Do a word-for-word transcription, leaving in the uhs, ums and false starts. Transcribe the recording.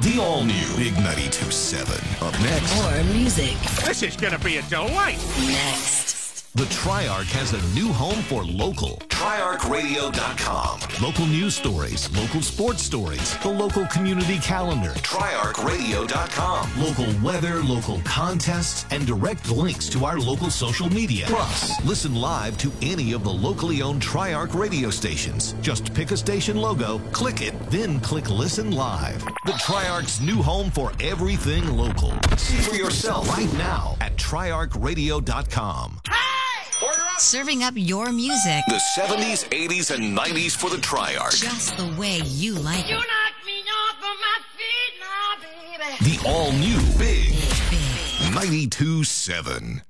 The all-new Big ninety-two point seven. Up next. More music. This is gonna be a delight. Next. The Triarch has a new home for local. Triarch Radio dot com. Local news stories, local sports stories, the local community calendar. Triarch Radio dot com. Local weather, local contests, and direct links to our local social media. Plus, listen live to any of the locally owned Triarch radio stations. Just pick a station logo, click it, then click Listen Live. The Triarch's new home for everything local. See for yourself right now at Triarch Radio dot com. Serving up your music The seventies, eighties, and nineties for the Triarch. just the way you like You it. knock me off of my feet now, baby. The all-new Big Big. ninety-two point seven.